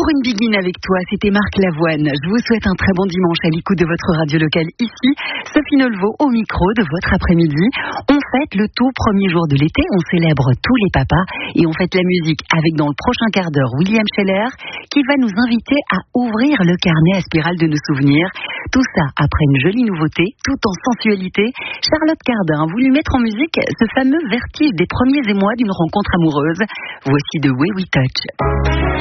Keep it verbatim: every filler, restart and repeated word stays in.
Pour une begin avec toi, c'était Marc Lavoine. Je vous souhaite un très bon dimanche à l'écoute de votre radio locale ici. Sophie Nolvo au micro de votre après-midi. On fête le tout premier jour de l'été, on célèbre tous les papas et on fête la musique avec dans le prochain quart d'heure William Scheller qui va nous inviter à ouvrir le carnet à spirale de nos souvenirs. Tout ça après une jolie nouveauté, tout en sensualité. Charlotte Cardin a voulu mettre en musique ce fameux vertige des premiers émois d'une rencontre amoureuse. Voici The Way We Touch.